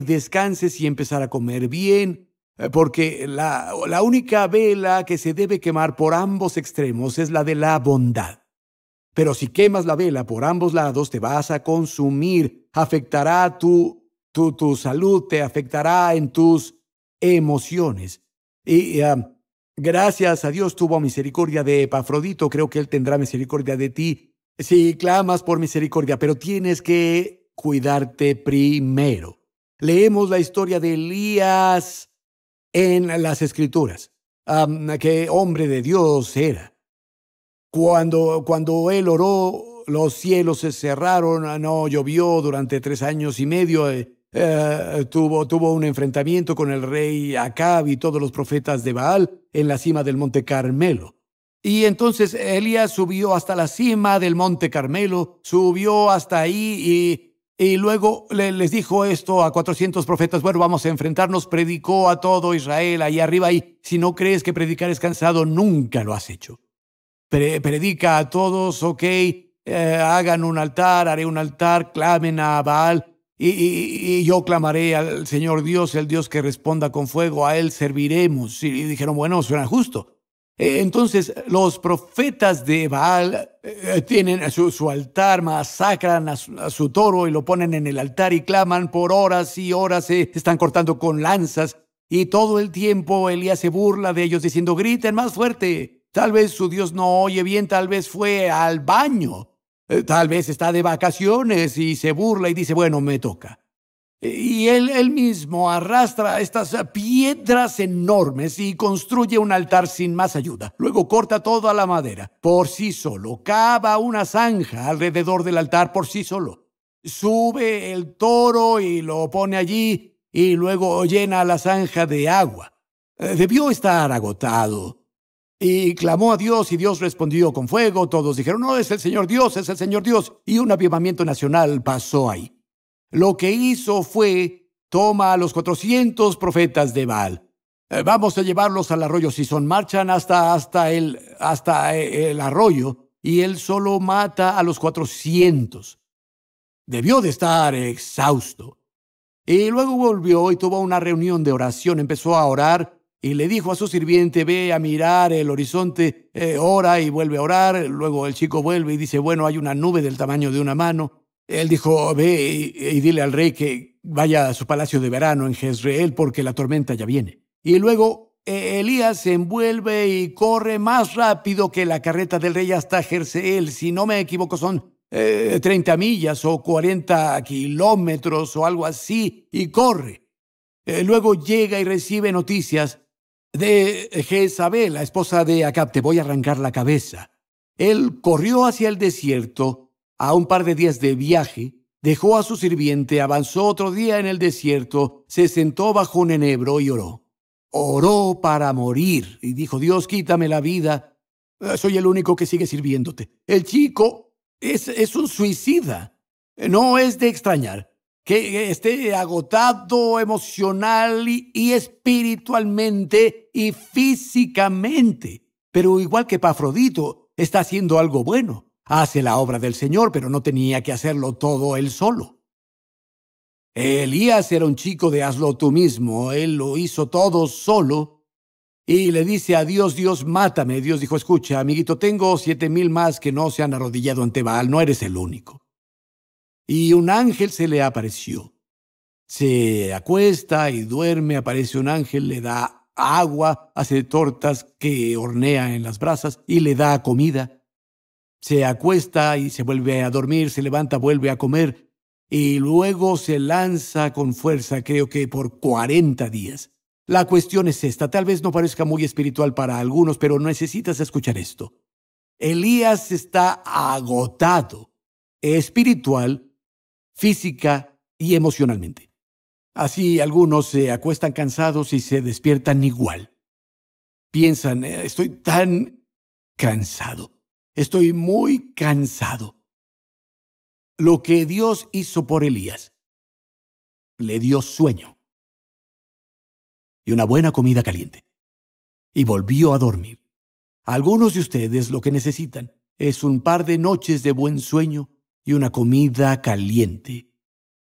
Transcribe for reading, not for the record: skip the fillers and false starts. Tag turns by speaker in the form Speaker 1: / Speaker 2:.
Speaker 1: descanses y empezar a comer bien, porque la única vela que se debe quemar por ambos extremos es la de la bondad. Pero si quemas la vela por ambos lados, te vas a consumir, afectará tu salud, te afectará en tus emociones. Y gracias a Dios tuvo misericordia de Epafrodito, creo que Él tendrá misericordia de ti si clamas por misericordia, pero tienes que cuidarte primero. Leemos la historia de Elías en las Escrituras. Qué hombre de Dios era. Cuando él oró, los cielos se cerraron, no llovió durante 3 años y medio. Tuvo un enfrentamiento con el rey Acab y todos los profetas de Baal en la cima del Monte Carmelo. Y entonces Elías subió hasta la cima del Monte Carmelo, subió hasta ahí y luego les dijo esto a 400 profetas: bueno, vamos a enfrentarnos. Predicó a todo Israel ahí arriba, y si no crees que predicar es cansado, nunca lo has hecho. Predica a todos, ok, hagan un altar, haré un altar, clamen a Baal, y yo clamaré al Señor Dios, el Dios que responda con fuego, a Él serviremos. Y dijeron, bueno, suena justo. Entonces los profetas de Baal tienen su altar, masacran a su toro y lo ponen en el altar y claman por horas y horas, se están cortando con lanzas, y todo el tiempo Elías se burla de ellos diciendo: griten más fuerte. Tal vez su Dios no oye bien, tal vez fue al baño, tal vez está de vacaciones y se burla y dice: bueno, me toca. Y él mismo arrastra estas piedras enormes y construye un altar sin más ayuda. Luego corta toda la madera por sí solo, cava una zanja alrededor del altar por sí solo, sube el toro y lo pone allí y luego llena la zanja de agua. Debió estar agotado. Y clamó a Dios y Dios respondió con fuego. Todos dijeron: no, es el Señor Dios, es el Señor Dios. Y un avivamiento nacional pasó ahí. Lo que hizo fue: toma a los 400 profetas de Baal. Vamos a llevarlos al arroyo Sison. Marchan hasta el arroyo y él solo mata a los 400. Debió de estar exhausto. Y luego volvió y tuvo una reunión de oración. Empezó a orar. Y le dijo a su sirviente: ve a mirar el horizonte, ora y vuelve a orar. Luego el chico vuelve y dice: bueno, hay una nube del tamaño de una mano. Él dijo: ve y dile al rey que vaya a su palacio de verano en Jezreel, porque la tormenta ya viene. Y luego Elías se envuelve y corre más rápido que la carreta del rey hasta Jezreel. Si no me equivoco, son 30 millas o 40 kilómetros o algo así, y corre. Luego llega y recibe noticias de Jezabel, la esposa de Acab: te voy a arrancar la cabeza. Él corrió hacia el desierto a un par de días de viaje, dejó a su sirviente, avanzó otro día en el desierto, se sentó bajo un enebro y oró. Oró para morir y dijo: Dios, quítame la vida, soy el único que sigue sirviéndote. El chico es un suicida. No es de extrañar que esté agotado emocional y espiritualmente y físicamente. Pero igual que Epafrodito, está haciendo algo bueno. Hace la obra del Señor, pero no tenía que hacerlo todo él solo. Elías era un chico de hazlo tú mismo. Él lo hizo todo solo y le dice a Dios: Dios, mátame. Dios dijo: escucha, amiguito, tengo 7,000 más que no se han arrodillado ante Baal. No eres el único. Y un ángel se le apareció. Se acuesta y duerme, aparece un ángel, le da agua, hace tortas que hornea en las brasas y le da comida. Se acuesta y se vuelve a dormir, se levanta, vuelve a comer y luego se lanza con fuerza, creo que por 40 días. La cuestión es esta, tal vez no parezca muy espiritual para algunos, pero necesitas escuchar esto. Elías está agotado, espiritual, física y emocionalmente. Así algunos se acuestan cansados y se despiertan igual. Piensan: estoy tan cansado, estoy muy cansado. Lo que Dios hizo por Elías, le dio sueño y una buena comida caliente, y volvió a dormir. Algunos de ustedes lo que necesitan es un par de noches de buen sueño y una comida caliente.